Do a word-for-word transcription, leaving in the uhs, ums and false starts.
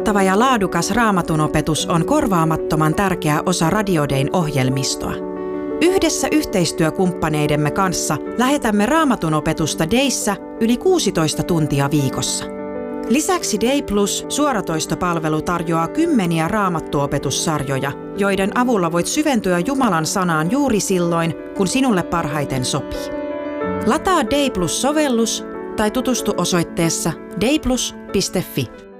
Kattava ja laadukas Raamatunopetus on korvaamattoman tärkeä osa Radio Dayn ohjelmistoa. Yhdessä yhteistyökumppaneidemme kanssa lähetämme Raamatunopetusta Dayssä yli kuusitoista tuntia viikossa. Lisäksi Day Plus suoratoistopalvelu tarjoaa kymmeniä raamattuopetussarjoja, joiden avulla voit syventyä Jumalan sanaan juuri silloin, kun sinulle parhaiten sopii. Lataa Day Plus-sovellus tai tutustu osoitteessa dayplus piste fi.